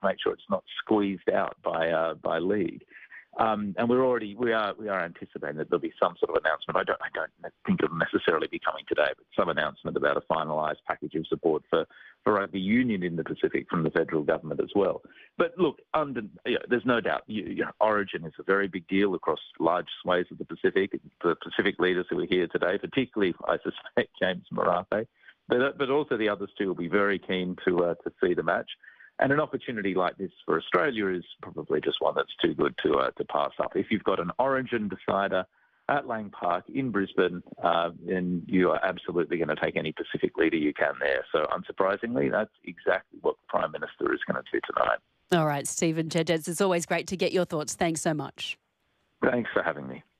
make sure it's not squeezed out by league. And we are anticipating that there'll be some sort of announcement. I don't think it'll necessarily be coming today, but some announcement about a finalised package of support for rugby union in the Pacific from the federal government as well. But look, there's no doubt, Origin is a very big deal across large swathes of the Pacific. The Pacific leaders who are here today, particularly, I suspect, James Marape, but also the others too, will be very keen to see the match. And an opportunity like this for Australia is probably just one that's too good to pass up. If you've got an Origin decider at Lang Park in Brisbane, then you are absolutely going to take any Pacific leader you can there. So unsurprisingly, that's exactly what the Prime Minister is going to do tonight. All right, Stephen Jedgetts, it's always great to get your thoughts. Thanks so much. Thanks for having me.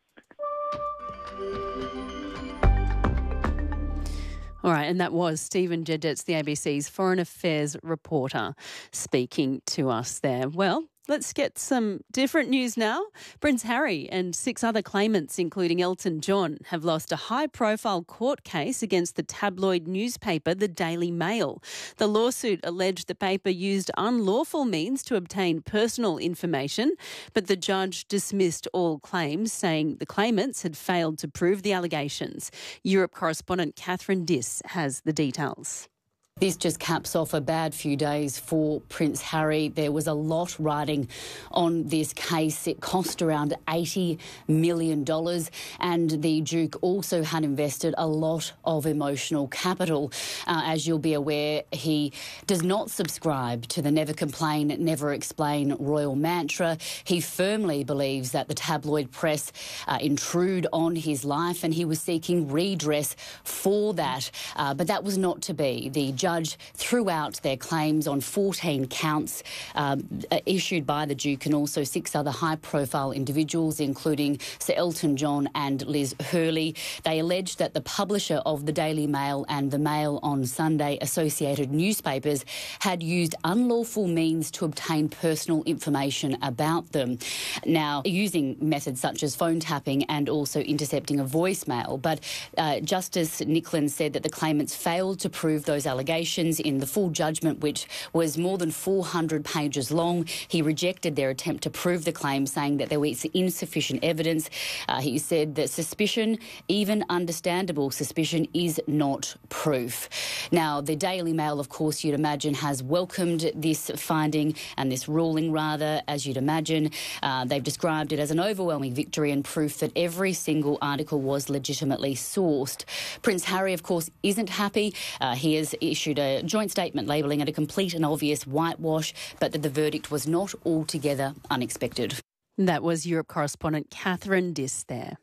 All right, and that was Stephen Jedgetts, the ABC's Foreign Affairs reporter, speaking to us there. Well, let's get some different news now. Prince Harry and 6 other claimants, including Elton John, have lost a high-profile court case against the tabloid newspaper The Daily Mail. The lawsuit alleged the paper used unlawful means to obtain personal information, but the judge dismissed all claims, saying the claimants had failed to prove the allegations. Europe correspondent Catherine Diss has the details. This just caps off a bad few days for Prince Harry. There was a lot riding on this case. It cost around $80 million, and the Duke also had invested a lot of emotional capital. As you'll be aware, he does not subscribe to the never complain, never explain royal mantra. He firmly believes that the tabloid press intrude on his life, and he was seeking redress for that. But that was not to be. The judge threw out their claims on 14 counts issued by the Duke and also 6 other high-profile individuals, including Sir Elton John and Liz Hurley. They alleged that the publisher of the Daily Mail and the Mail on Sunday associated newspapers had used unlawful means to obtain personal information about them. Now, using methods such as phone tapping and also intercepting a voicemail. But Justice Nicklin said that the claimants failed to prove those allegations in the full judgment, which was more than 400 pages long. He rejected their attempt to prove the claim, saying that there was insufficient evidence. He said that suspicion, even understandable suspicion, is not proof. Now, the Daily Mail, of course, you'd imagine, has welcomed this finding and this ruling, rather, as you'd imagine. They've described it as an overwhelming victory and proof that every single article was legitimately sourced. Prince Harry, of course, isn't happy. He has issued a joint statement labelling it a complete and obvious whitewash, but that the verdict was not altogether unexpected. That was Europe correspondent Catherine Diss there.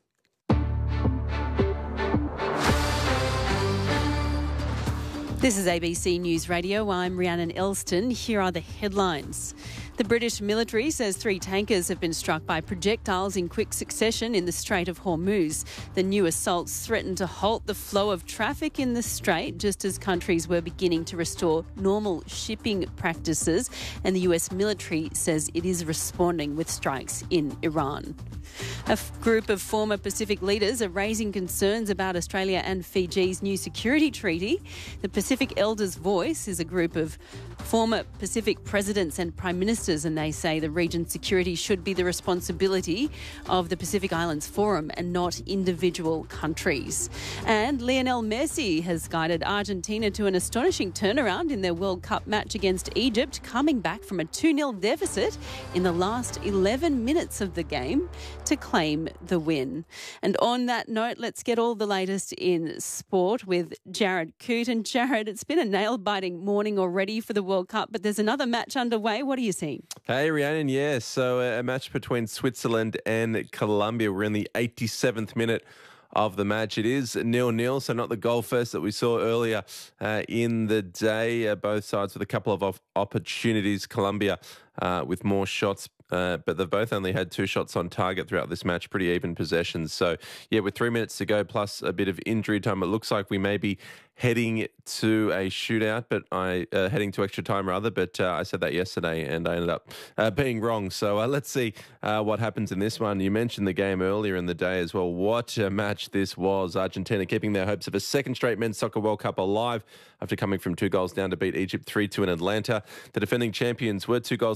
This is ABC News Radio. I'm Rhiannon Elston. Here are the headlines. The British military says 3 tankers have been struck by projectiles in quick succession in the Strait of Hormuz. The new assaults threaten to halt the flow of traffic in the strait just as countries were beginning to restore normal shipping practices, and the US military says it is responding with strikes in Iran. A group of former Pacific leaders are raising concerns about Australia and Fiji's new security treaty. The Pacific Elders' Voice is a group of former Pacific presidents and prime ministers, and they say the region's security should be the responsibility of the Pacific Islands Forum and not individual countries. And Lionel Messi has guided Argentina to an astonishing turnaround in their World Cup match against Egypt, coming back from a 2-0 deficit in the last 11 minutes of the game to claim the win. And on that note, let's get all the latest in sport with Jared Coote. And Jared, it's been a nail-biting morning already for the World Cup, but there's another match underway. What are you seeing? Hey, Rhiannon, yeah. So a match between Switzerland and Colombia. We're in the 87th minute of the match. It is 0-0, so not the goal first that we saw earlier in the day. Both sides with a couple of opportunities. Colombia with more shots, but they've both only had 2 shots on target throughout this match. Pretty even possessions. So, yeah, with 3 minutes to go plus a bit of injury time, it looks like we may be heading to a shootout, but heading to extra time rather. But I said that yesterday, and I ended up being wrong. So let's see what happens in this one. You mentioned the game earlier in the day as well. What a match this was! Argentina keeping their hopes of a second straight Men's Soccer World Cup alive after coming from 2 goals down to beat Egypt 3-2 in Atlanta. The defending champions were 2 goals